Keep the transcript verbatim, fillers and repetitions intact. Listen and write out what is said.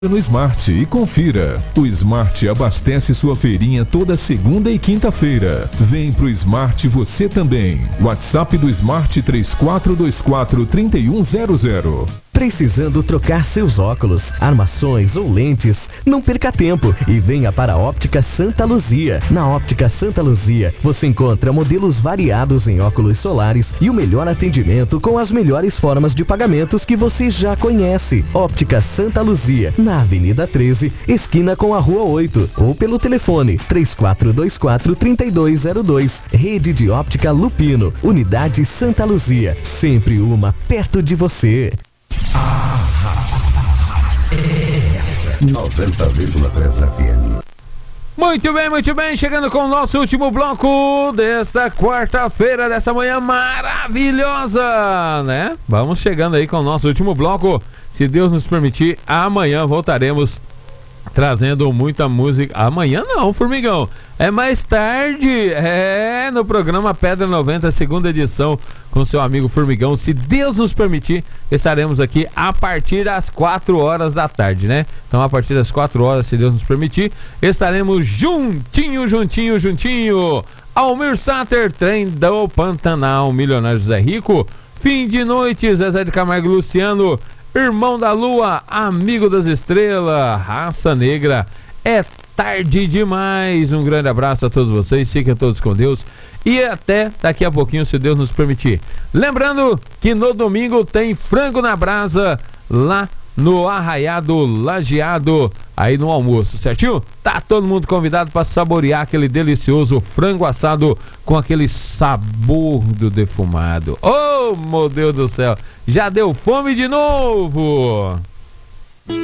no Smart e confira. O Smart abastece sua feirinha toda segunda e quinta-feira. Vem pro Smart você também. WhatsApp do Smart três quatro dois quatro, três um zero zero. Precisando trocar seus óculos, armações ou lentes? Não perca tempo e venha para a Óptica Santa Luzia. Na Óptica Santa Luzia, você encontra modelos variados em óculos solares e o melhor atendimento com as melhores formas de pagamentos que você já conhece. Óptica Santa Luzia, na Avenida treze, esquina com a Rua oito, ou pelo telefone três quatro dois quatro, três dois zero dois. Rede de Óptica Lupino, Unidade Santa Luzia, sempre uma perto de você. noventa vírgula três F M. Muito bem, muito bem, chegando com o nosso último bloco desta quarta-feira, dessa manhã maravilhosa, né? Vamos chegando aí com o nosso último bloco. Se Deus nos permitir, amanhã voltaremos trazendo muita música. Amanhã não, Formigão, é mais tarde, é no programa Pedra noventa, segunda edição, com seu amigo Formigão. Se Deus nos permitir, estaremos aqui a partir das quatro horas da tarde, né? Então a partir das quatro horas, se Deus nos permitir, estaremos juntinho, juntinho, juntinho. Almir Sater, Trem do Pantanal, Milionário José Rico, Fim de Noite, Zezé de Camargo e Luciano, Irmão da Lua, Amigo das Estrelas, Raça Negra, É Tarde Demais. Um grande abraço a todos vocês, fiquem todos com Deus e até daqui a pouquinho, se Deus nos permitir. Lembrando que no domingo tem frango na brasa lá no Arraiado Lajeado, aí no almoço, certinho? Tá todo mundo convidado para saborear aquele delicioso frango assado com aquele sabor do defumado. Oh, meu Deus do céu, já deu fome de novo!